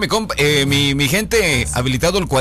Mi gente, habilitado el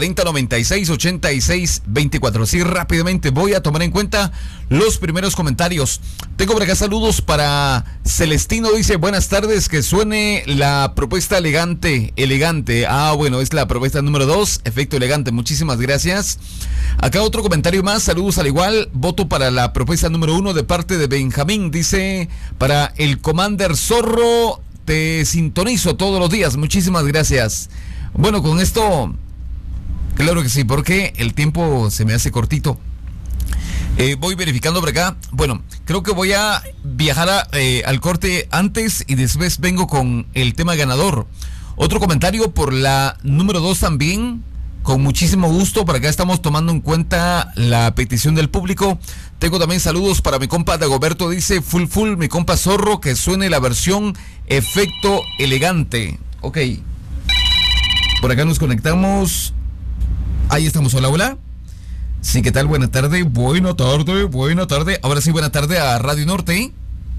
4096-8624. Sí, rápidamente voy a tomar en cuenta los primeros comentarios. Tengo por acá saludos para Celestino, dice, buenas tardes, que suene la propuesta elegante. Ah, bueno, es la propuesta número 2, efecto elegante, muchísimas gracias. Acá otro comentario más, saludos al igual, voto para la propuesta número 1 de parte de Benjamín, dice, para el Commander Zorro. Te sintonizo todos los días, muchísimas gracias. Bueno, con esto, claro que sí, porque el tiempo se me hace cortito. Voy verificando por acá. Bueno, creo que voy a viajar al corte antes y después vengo con el tema ganador. Otro comentario por la número 2 también, con muchísimo gusto. Por acá estamos tomando en cuenta la petición del público. Tengo también saludos para mi compa Dagoberto, dice full, mi compa Zorro, que suene la versión efecto elegante. Ok. Por acá nos conectamos. Ahí estamos, hola. Sí, ¿qué tal? Buena tarde. Ahora sí, buena tarde a Radio Norte.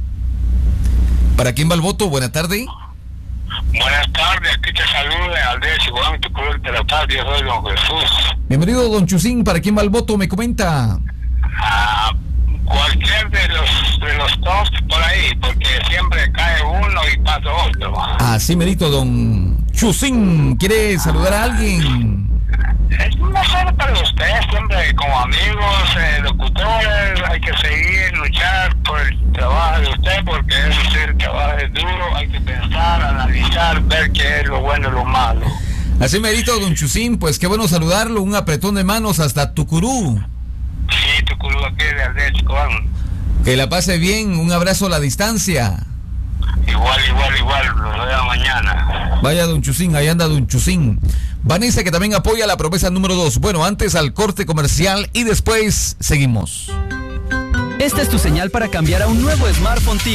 ¿Para quién va el voto? Buena tarde. Buenas tardes, aquí te saluda Aldea Chihuahua, tu color de la paz, yo soy don Jesús. Bienvenido, don Chusín, ¿para quién va el voto? Me comenta. Cualquier de los dos por ahí, porque siempre cae uno y pasa otro. Así merito, don Chusín, ¿quiere saludar a alguien? Es mejor para ustedes, siempre como amigos, locutores, hay que seguir, luchar por el trabajo de usted, porque el trabajo es duro, hay que pensar, analizar, ver qué es lo bueno y lo malo. Así merito, don Chusín, pues qué bueno saludarlo, un apretón de manos hasta Tucurú. Sí, Tucurú, aquí de Aldea Chihuahua. Que la pase bien, un abrazo a la distancia. Igual, los veo mañana. Vaya, don Chusín, ahí anda don Chusín. Vanessa, que también apoya la promesa número 2. Bueno, antes al corte comercial y después seguimos. Esta es tu señal para cambiar a un nuevo smartphone.